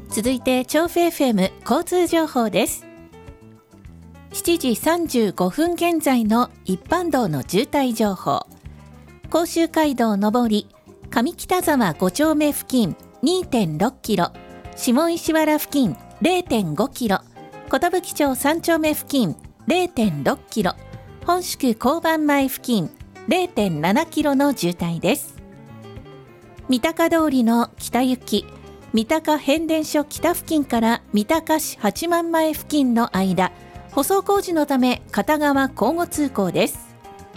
続いて調布 FM 交通情報です。7時35分現在の一般道の渋滞情報。甲州街道上り上北沢5丁目付近 2.6 キロ、下石原付近 0.5 キロ、寿町3丁目付近 0.6 キロ、本宿交番前付近 0.7 キロの渋滞です。三鷹通りの北行き三鷹変電所北付近から三鷹市八幡前付近の間、舗装工事のため片側交互通行です。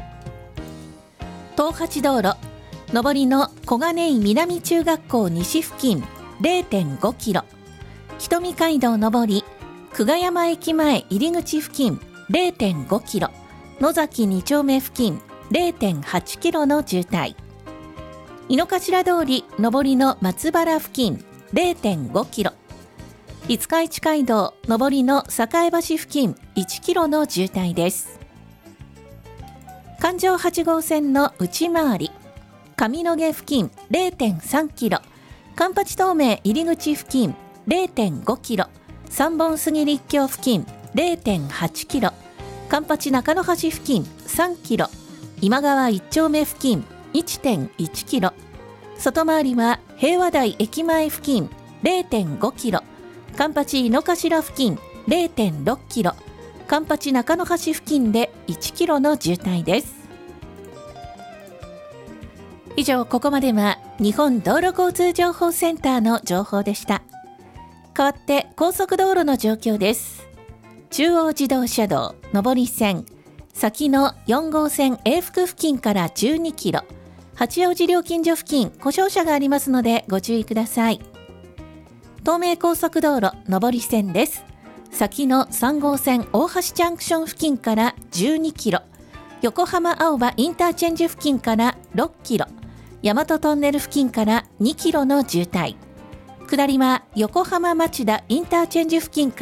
東八道路上りの小金井南中学校西付近 0.5 キロ、人見街道上り久我山駅前入口付近 0.5 キロ、野崎2丁目付近 0.8 キロの渋滞。井の頭通り上りの松原付近 0.5 キロ、五日市街道上りの栄橋付近1キロの渋滞です。環状8号線の内回り上野毛付近 0.3 キロ、環八東名入口付近 0.5 キロ、三本杉立教付近 0.8 キロ、環八中野橋付近3キロ、今川1丁目付近 1.1 キロ、外回りは平和台駅前付近 0.5 キロ、環八井の頭付近 0.6 キロ、環八中野橋付近で1キロの渋滞です。以上、ここまでは日本道路交通情報センターの情報でした。代わって高速道路の状況です。中央自動車道上り線先の4号線永福付近から12キロ、八王子料金所付近故障車がありますのでご注意ください。東名高速道路上り線です。先の3号線大橋ジャンクション付近から12キロ、横浜青葉インターチェンジ付近から6キロ、大和トンネル付近から2キロの渋滞。下りは横浜町田インターチェンジ付近から